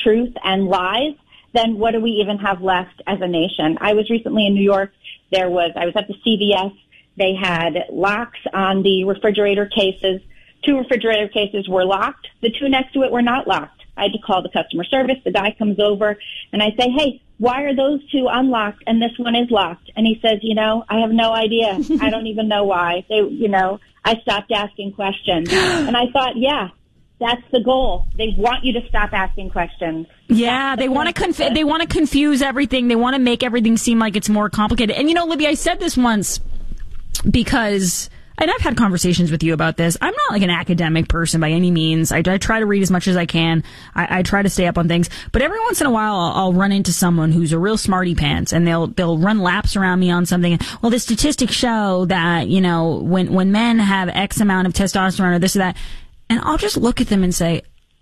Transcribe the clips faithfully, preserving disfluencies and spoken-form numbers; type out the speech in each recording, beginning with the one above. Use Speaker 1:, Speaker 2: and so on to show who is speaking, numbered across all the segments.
Speaker 1: truth and lies, then what do we even have left as a nation? I was recently in New York. There was, I was at the C V S. They had locks on the refrigerator cases. Two refrigerator cases were locked. The two next to it were not locked. I had to call the customer service. The guy comes over and I say, hey, why are those two unlocked and this one is locked? And he says, you know, I have no idea. I don't even know why. They, you know, I stopped asking questions. And I thought, yeah, that's the goal. They want you to stop asking questions.
Speaker 2: Yeah, they want to conf- they want to confuse everything. They want to make everything seem like it's more complicated. And you know, Libby, I said this once because, and I've had conversations with you about this. I'm not like an academic person by any means. I, I try to read as much as I can. I, I try to stay up on things. But every once in a while, I'll, I'll run into someone who's a real smarty pants, and they'll they'll run laps around me on something. Well, the statistics show that, you know, when when men have X amount of testosterone or this or that. And I'll just look at them and say,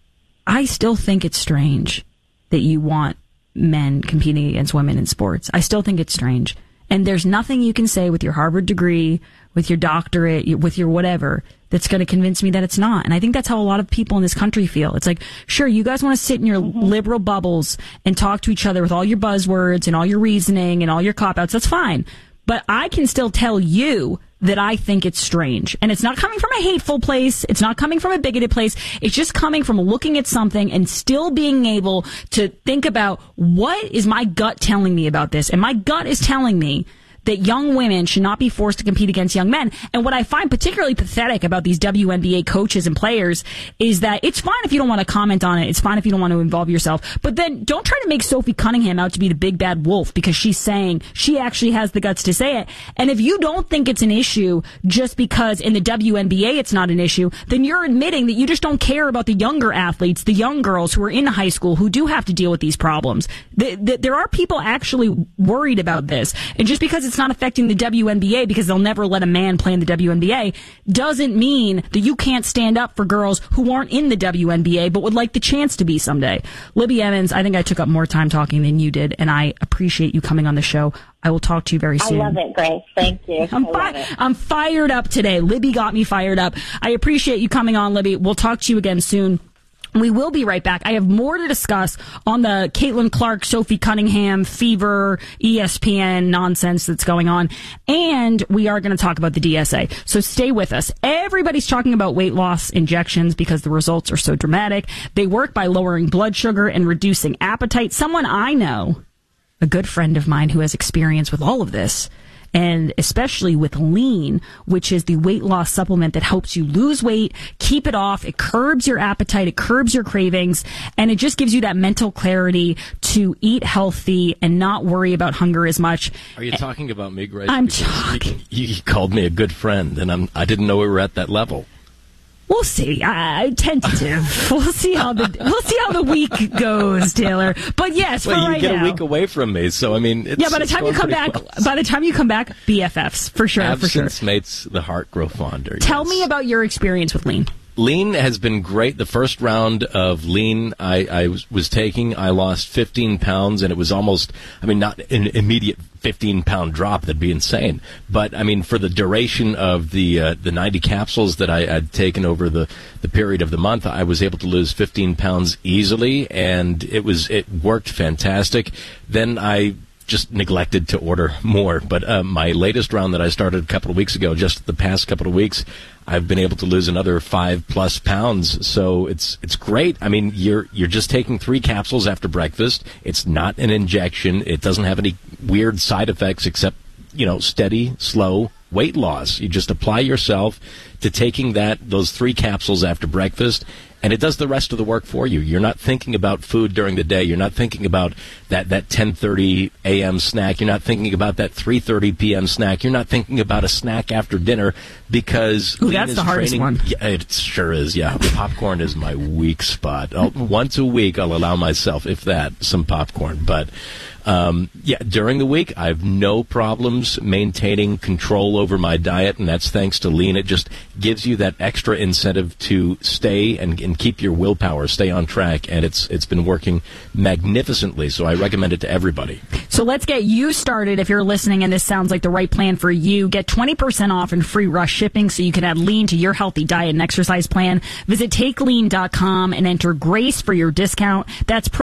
Speaker 2: I still think it's strange that you want men competing against women in sports. I still think it's strange. And there's nothing you can say with your Harvard degree, with your doctorate, with your whatever, that's going to convince me that it's not. And I think that's how a lot of people in this country feel. It's like, sure, you guys want to sit in your mm-hmm. liberal bubbles and talk to each other with all your buzzwords and all your reasoning and all your cop-outs. That's fine. But I can still tell you that I think it's strange. And it's not coming from a hateful place. It's not coming from a bigoted place. It's just coming from looking at something and still being able to think about, what is my gut telling me about this? And my gut is telling me that young women should not be forced to compete against young men. And what I find particularly pathetic about these W N B A coaches and players is that it's fine if you don't want to comment on it. It's fine if you don't want to involve yourself. But then don't try to make Sophie Cunningham out to be the big bad wolf because she's saying she actually has the guts to say it. And if you don't think it's an issue just because in the W N B A it's not an issue, then you're admitting that you just don't care about the younger athletes, the young girls who are in high school who do have to deal with these problems. The, the, there are people actually worried about this. And just because it's It's not affecting the W N B A because they'll never let a man play in the W N B A doesn't mean that you can't stand up for girls who aren't in the W N B A but would like the chance to be someday. Libby Emmons, I think I took up more time talking than you did, and I appreciate you coming on the show. I will talk to you very soon.
Speaker 1: I love it, Grace. Thank you.
Speaker 2: I'm, fi- I'm fired up today. Libby got me fired up. I appreciate you coming on, Libby. We'll talk to you again soon. We will be right back. I have more to discuss on the Caitlin Clark, Sophie Cunningham, fever, E S P N nonsense that's going on. And we are going to talk about the D S A. So stay with us. Everybody's talking about weight loss injections because the results are so dramatic. They work by lowering blood sugar and reducing appetite. Someone I know, a good friend of mine who has experience with all of this, and especially with Lean, which is the weight loss supplement that helps you lose weight, keep it off. It curbs your appetite. It curbs your cravings. And it just gives you that mental clarity to eat healthy and not worry about hunger as much.
Speaker 3: Are you talking about me, Grace?
Speaker 2: I'm
Speaker 3: Because
Speaker 2: talking.
Speaker 3: You, you called me a good friend, and I'm, I didn't know we were at that level.
Speaker 2: We'll see. Uh, tentative. We'll see how the we'll see how the week goes, Taylor. But yes,
Speaker 3: well,
Speaker 2: for
Speaker 3: you
Speaker 2: right
Speaker 3: get
Speaker 2: now.
Speaker 3: a week away from me, so I mean, it's,
Speaker 2: yeah. By the
Speaker 3: it's
Speaker 2: time you
Speaker 3: going
Speaker 2: come back,
Speaker 3: close.
Speaker 2: by the time you come back, B F Fs for sure.
Speaker 3: Absence
Speaker 2: for sure.
Speaker 3: makes the heart grow fonder.
Speaker 2: Tell
Speaker 3: yes.
Speaker 2: me about your experience with Lean.
Speaker 3: Lean has been great. The first round of Lean I, I was, was taking, I lost fifteen pounds, and it was almost, I mean, not an immediate fifteen-pound drop. That'd be insane. But, I mean, for the duration of the uh, the ninety capsules that I had taken over the, the period of the month, I was able to lose fifteen pounds easily, and it was it worked fantastic. Then I just neglected to order more. But uh, my latest round that I started a couple of weeks ago, just the past couple of weeks, I've been able to lose another five plus pounds. So it's it's great. I mean, you're you're just taking three capsules after breakfast. It's not an injection. It doesn't have any weird side effects except, you know, steady, slow weight loss. You just apply yourself to taking that those three capsules after breakfast, and it does the rest of the work for you. You're not thinking about food during the day. You're not thinking about that, that ten thirty a.m. snack. You're not thinking about that three thirty p.m. snack. You're not thinking about a snack after dinner because
Speaker 2: Ooh,
Speaker 3: Lean
Speaker 2: that's
Speaker 3: is
Speaker 2: the hardest
Speaker 3: training,
Speaker 2: one.
Speaker 3: Yeah, it sure is, yeah. Popcorn is my weak spot. I'll, once a week, I'll allow myself, if that, some popcorn. But Um, yeah, during the week, I have no problems maintaining control over my diet, and that's thanks to Lean. It just gives you that extra incentive to stay and, and keep your willpower, stay on track, and it's it's been working magnificently, so I recommend it to everybody.
Speaker 2: So let's get you started if you're listening and this sounds like the right plan for you. Get twenty percent off and free rush shipping so you can add Lean to your healthy diet and exercise plan. Visit take lean dot com and enter GRACE for your discount. That's promo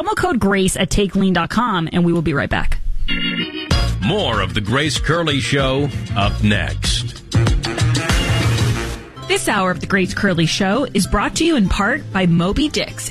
Speaker 2: promo code GRACE at take lean dot com, and we will be right back.
Speaker 4: More of the Grace Curley Show up next.
Speaker 2: This hour of the Grace Curley Show is brought to you in part by Moby Dix,